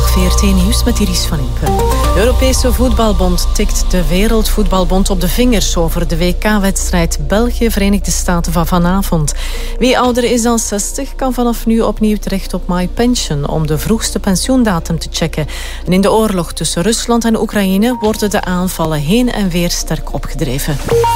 VRT Nieuws met Iris van Impen. De Europese Voetbalbond tikt de Wereldvoetbalbond op de vingers over de WK-wedstrijd België-Verenigde Staten van vanavond. Wie ouder is dan 60 kan vanaf nu opnieuw terecht op MyPension om de vroegste pensioendatum te checken. En in de oorlog tussen Rusland en Oekraïne worden de aanvallen heen en weer sterk opgedreven.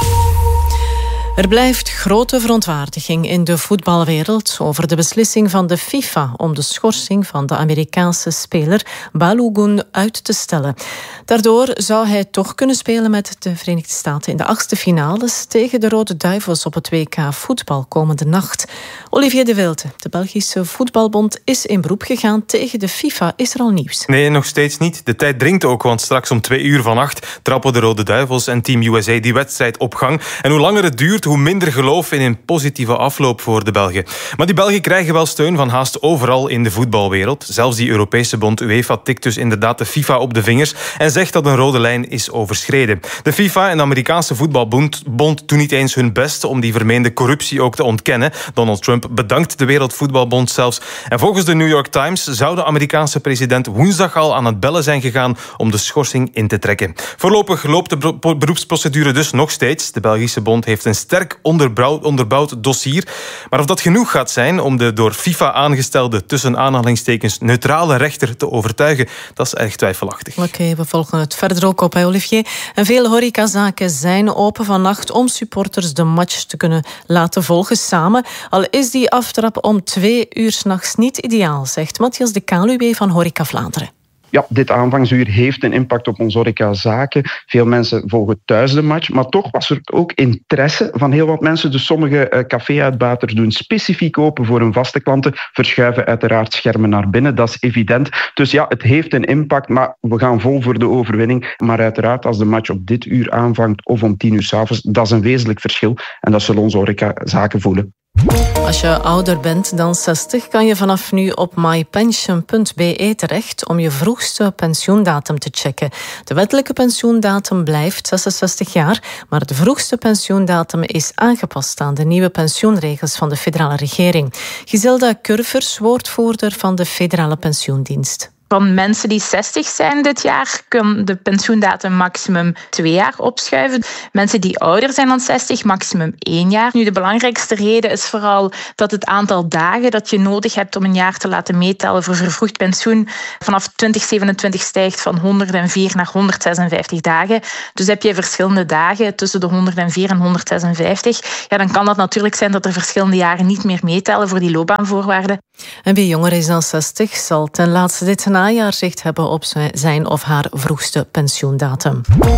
Er blijft grote verontwaardiging in de voetbalwereld over de beslissing van de FIFA om de schorsing van de Amerikaanse speler Balogun uit te stellen. Daardoor zou hij toch kunnen spelen met de Verenigde Staten in de achtste finales tegen de Rode Duivels op het WK voetbal komende nacht. Olivier de Wilde, de Belgische Voetbalbond, is in beroep gegaan tegen de FIFA. Is er al nieuws? Nee, nog steeds niet. De tijd dringt ook, want straks om 2:08 trappen de Rode Duivels en Team USA die wedstrijd op gang. En hoe langer het duurt, hoe minder geloof in een positieve afloop voor de Belgen. Maar die Belgen krijgen wel steun van haast overal in de voetbalwereld. Zelfs die Europese bond UEFA tikt dus inderdaad de FIFA op de vingers en zegt dat een rode lijn is overschreden. De FIFA en de Amerikaanse voetbalbond doen niet eens hun best om die vermeende corruptie ook te ontkennen. Donald Trump bedankt de Wereldvoetbalbond zelfs. En volgens de New York Times zou de Amerikaanse president woensdag al aan het bellen zijn gegaan om de schorsing in te trekken. Voorlopig loopt de beroepsprocedure dus nog steeds. De Belgische bond heeft een sterk onderbouwd dossier. Maar of dat genoeg gaat zijn om de door FIFA aangestelde tussen aanhalingstekens neutrale rechter te overtuigen, dat is erg twijfelachtig. Oké, we volgen het verder ook op, hè, Olivier. En veel horecazaken zijn open vannacht om supporters de match te kunnen laten volgen samen. Al is die aftrap om 2:00 's nachts niet ideaal, zegt Matthias de Kaluwe van Horeca Vlaanderen. Ja, dit aanvangsuur heeft een impact op onze horecazaken. Veel mensen volgen thuis de match, maar toch was er ook interesse van heel wat mensen. Dus sommige café-uitbaters doen specifiek open voor hun vaste klanten, verschuiven uiteraard schermen naar binnen, dat is evident. Dus ja, het heeft een impact, maar we gaan vol voor de overwinning. Maar uiteraard, als de match op dit uur aanvangt of om 10:00 's avonds, dat is een wezenlijk verschil. En dat zullen onze horecazaken voelen. Als je ouder bent dan 60 kan je vanaf nu op mypension.be terecht om je vroegste pensioendatum te checken. De wettelijke pensioendatum blijft 66 jaar, maar de vroegste pensioendatum is aangepast aan de nieuwe pensioenregels van de federale regering. Giselda Curvers, woordvoerder van de Federale Pensioendienst. Van mensen die 60 zijn dit jaar kan de pensioendatum maximum 2 jaar opschuiven. Mensen die ouder zijn dan 60, maximum 1 jaar. Nu, de belangrijkste reden is vooral dat het aantal dagen dat je nodig hebt om een jaar te laten meetellen voor vervroegd pensioen vanaf 2027 stijgt van 104 naar 156 dagen. Dus heb je verschillende dagen tussen de 104 en 156. Ja, dan kan dat natuurlijk zijn dat er verschillende jaren niet meer meetellen voor die loopbaanvoorwaarden. En wie jonger is dan 60 zal ten laatste dit najaar zicht hebben op zijn of haar vroegste pensioendatum.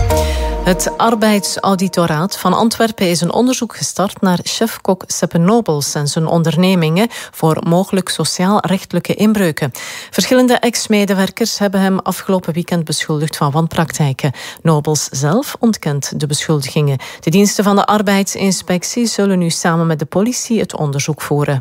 Het Arbeidsauditoraat van Antwerpen is een onderzoek gestart naar chefkok Seppe Nobels en zijn ondernemingen voor mogelijk sociaal-rechtelijke inbreuken. Verschillende ex-medewerkers hebben hem afgelopen weekend beschuldigd van wanpraktijken. Nobels zelf ontkent de beschuldigingen. De diensten van de arbeidsinspectie zullen nu samen met de politie het onderzoek voeren.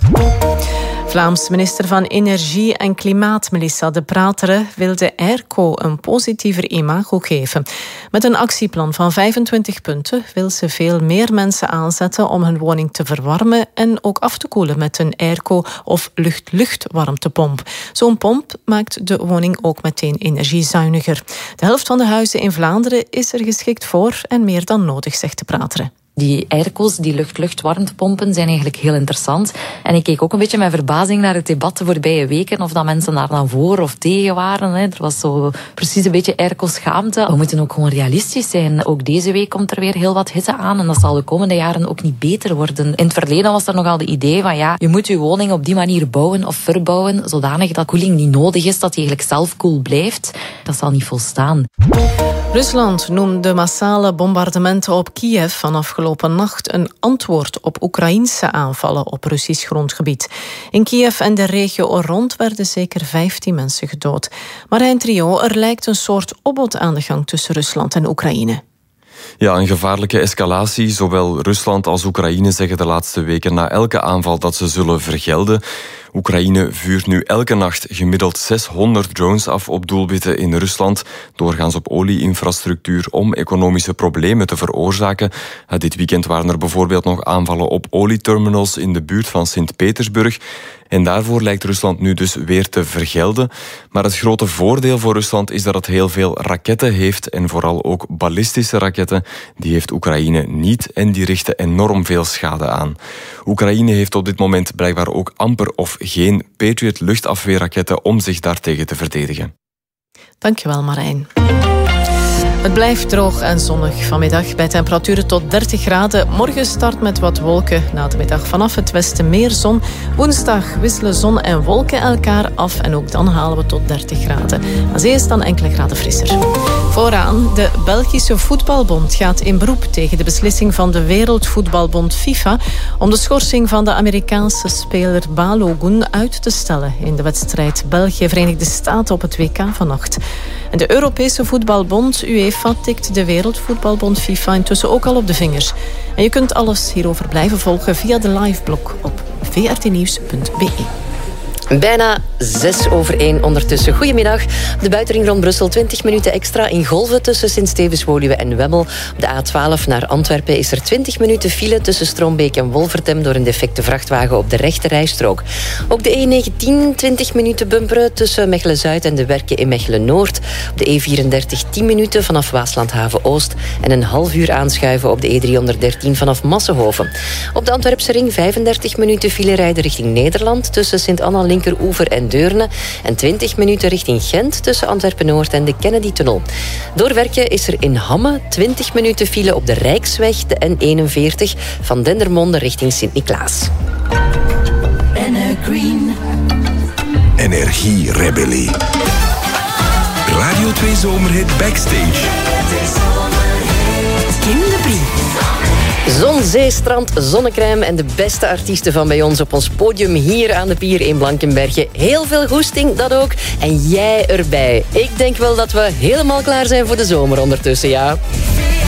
Vlaams minister van Energie en Klimaat Melissa De Prateren wil de airco een positiever imago geven. Met een actieplan van 25 punten wil ze veel meer mensen aanzetten om hun woning te verwarmen en ook af te koelen met een airco of lucht-lucht-warmtepomp. Zo'n pomp maakt de woning ook meteen energiezuiniger. De helft van de huizen in Vlaanderen is er geschikt voor en meer dan nodig, zegt De Prateren. Die airco's, die lucht-lucht-warmtepompen, zijn eigenlijk heel interessant. En ik keek ook een beetje met verbazing naar het debat de voorbije weken, of dat mensen daar dan voor of tegen waren. Er was zo precies een beetje airco-schaamte. We moeten ook gewoon realistisch zijn. Ook deze week komt er weer heel wat hitte aan en dat zal de komende jaren ook niet beter worden. In het verleden was er nogal de idee van ja, je moet je woning op die manier bouwen of verbouwen, zodanig dat koeling niet nodig is, dat die eigenlijk zelf koel blijft. Dat zal niet volstaan. Rusland noemde massale bombardementen op Kiev van afgelopen nacht een antwoord op Oekraïense aanvallen op Russisch grondgebied. In Kiev en de regio rond werden zeker 15 mensen gedood. Marijn Trio, er lijkt een soort opbod aan de gang tussen Rusland en Oekraïne. Ja, een gevaarlijke escalatie. Zowel Rusland als Oekraïne zeggen de laatste weken na elke aanval dat ze zullen vergelden. Oekraïne vuurt nu elke nacht gemiddeld 600 drones af op doelwitten in Rusland, doorgaans op olieinfrastructuur, om economische problemen te veroorzaken. Dit weekend waren er bijvoorbeeld nog aanvallen op olieterminals in de buurt van Sint-Petersburg. En daarvoor lijkt Rusland nu dus weer te vergelden. Maar het grote voordeel voor Rusland is dat het heel veel raketten heeft en vooral ook ballistische raketten. Die heeft Oekraïne niet en die richten enorm veel schade aan. Oekraïne heeft op dit moment blijkbaar ook amper of geen Patriot luchtafweerraketten om zich daartegen te verdedigen. Dankjewel, Marijn. Het blijft droog en zonnig vanmiddag bij temperaturen tot 30 graden. Morgen start met wat wolken. Na de middag vanaf het westen meer zon. Woensdag wisselen zon en wolken elkaar af en ook dan halen we tot 30 graden. Aan zee is het dan enkele graden frisser. Vooraan, de Belgische Voetbalbond gaat in beroep tegen de beslissing van de Wereldvoetbalbond FIFA om de schorsing van de Amerikaanse speler Balogun uit te stellen in de wedstrijd België-Verenigde Staten op het WK vannacht. En de Europese Voetbalbond, UEFA, tikt de Wereldvoetbalbond FIFA intussen ook al op de vingers. En je kunt alles hierover blijven volgen via de liveblog op vrtnieuws.be. Bijna 1:06 ondertussen. Goedemiddag. Op de buitenring rond Brussel 20 minuten extra in golven tussen Sint-Stevens-Woluwe en Wemmel. Op de A12 naar Antwerpen is er 20 minuten file tussen Stroombeek en Wolvertem door een defecte vrachtwagen op de rechte rijstrook. Ook de E19 20 minuten bumperen tussen Mechelen-Zuid en de Werken in Mechelen-Noord. Op de E34 10 minuten vanaf Waaslandhaven-Oost en een half uur aanschuiven op de E313 vanaf Massenhoven. Op de Antwerpse ring 35 minuten file rijden richting Nederland tussen Sint-Anna Linkeroever en Deurne en 20 minuten richting Gent tussen Antwerpen-Noord en de Kennedy-tunnel. Door Werken is er in Hamme 20 minuten file op de Rijksweg, de N41, van Dendermonde richting Sint-Niklaas. Energierebellie. Radio 2 Zomerhit Backstage. Kim de Brie. Zon, zee, strand, zonnecrème en de beste artiesten van bij ons op ons podium hier aan de pier in Blankenberge. Heel veel goesting, dat ook. En jij erbij. Ik denk wel dat we helemaal klaar zijn voor de zomer ondertussen, ja.